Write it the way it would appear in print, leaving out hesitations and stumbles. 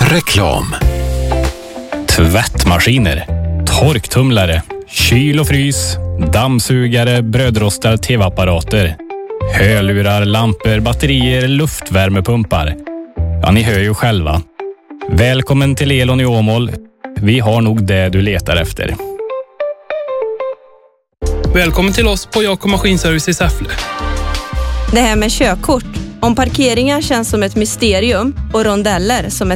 Reklam. Tvättmaskiner, torktumlare, kyl och frys, dammsugare, brödrostar, tv-apparater, hörlurar, lampor, batterier, luftvärmepumpar. Ja, ni hör ju själva. Välkommen till Elon i Åmål. Vi har nog det du letar efter. Välkommen till oss på Jakob Maskinservice i Säffle. Det här med körkort. Om parkeringar känns som ett mysterium och rondeller som ett